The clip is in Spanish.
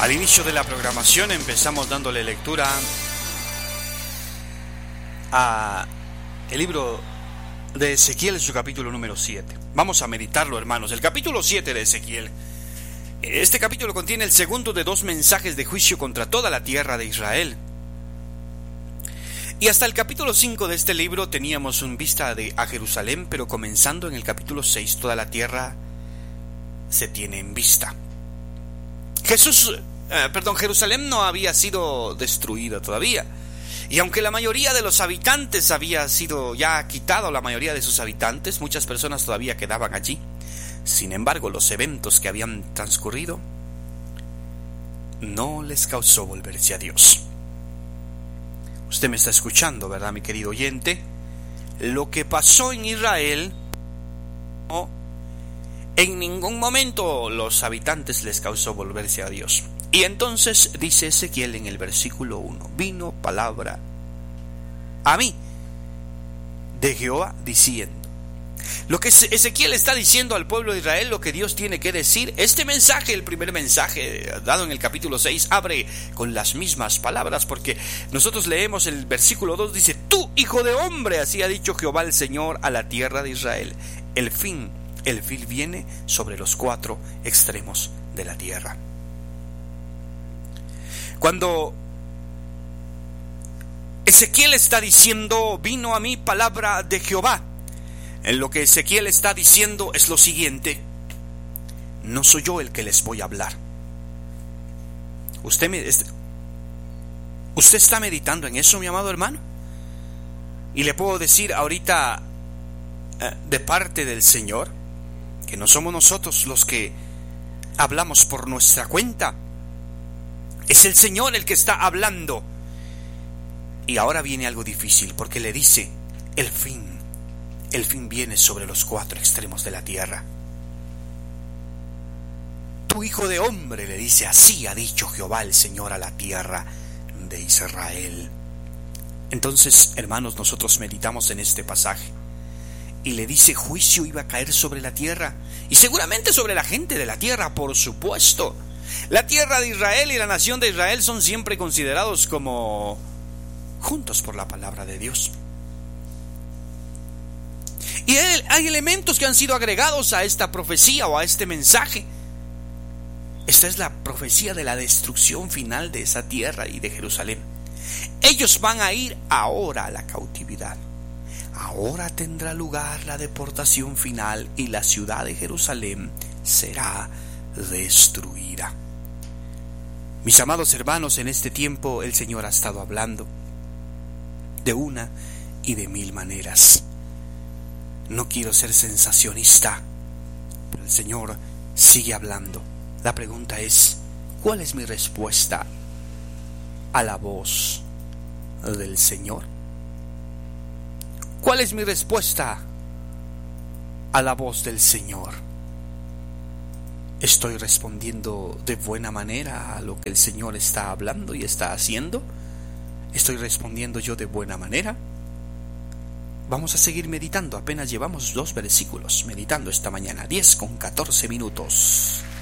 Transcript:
Al inicio de la programación empezamos dándole lectura a el libro de Ezequiel, su capítulo número 7. Vamos a meditarlo, hermanos. El capítulo 7 de Ezequiel. Este capítulo contiene el segundo de 2 mensajes de juicio contra toda la tierra de Israel. Y hasta el capítulo 5 de este libro teníamos un vista a Jerusalén, pero comenzando en el capítulo 6 toda la tierra se tiene en vista. Jerusalén no había sido destruida todavía. Y aunque la mayoría de los habitantes había sido ya quitado, la mayoría de sus habitantes, muchas personas todavía quedaban allí. Sin embargo, los eventos que habían transcurrido no les causó volverse a Dios. Usted me está escuchando, ¿verdad, mi querido oyente? Lo que pasó en Israel, en ningún momento los habitantes les causó volverse a Dios. Y entonces dice Ezequiel en el versículo 1: vino palabra a mí de Jehová diciendo. Lo que Ezequiel está diciendo al pueblo de Israel, lo que Dios tiene que decir. Este mensaje, el primer mensaje dado en el capítulo 6, abre con las mismas palabras, porque nosotros leemos el versículo 2, dice: tú, hijo de hombre, así ha dicho Jehová el Señor a la tierra de Israel. El fin viene sobre los 4 extremos de la tierra. Cuando Ezequiel está diciendo, vino a mí palabra de Jehová, en lo que Ezequiel está diciendo es lo siguiente: no soy yo el que les voy a hablar. ¿Usted está meditando en eso, mi amado hermano? Y le puedo decir ahorita, de parte del Señor, que no somos nosotros los que hablamos por nuestra cuenta. Es el Señor el que está hablando. Y ahora viene algo difícil, porque le dice: el fin viene sobre los 4 extremos de la tierra. Tu hijo de hombre, le dice, así ha dicho Jehová el Señor a la tierra de Israel. Entonces, hermanos, nosotros meditamos en este pasaje y le dice: juicio iba a caer sobre la tierra, y seguramente sobre la gente de la tierra, por supuesto. La tierra de Israel y la nación de Israel son siempre considerados como juntos por la palabra de Dios. Y hay elementos que han sido agregados a esta profecía o a este mensaje. Esta es la profecía de la destrucción final de esa tierra y de Jerusalén. Ellos van a ir ahora a la cautividad. Ahora tendrá lugar la deportación final y la ciudad de Jerusalén será destruida. Mis amados hermanos, en este tiempo el Señor ha estado hablando de una y de 1000 maneras. No quiero ser sensacionista, pero el Señor sigue hablando. La pregunta es: ¿cuál es mi respuesta a la voz del Señor? ¿Cuál es mi respuesta a la voz del Señor? ¿Estoy respondiendo de buena manera a lo que el Señor está hablando y está haciendo? ¿Estoy respondiendo yo de buena manera? Vamos a seguir meditando. Apenas llevamos 2 versículos meditando esta mañana, 10 con 14 minutos.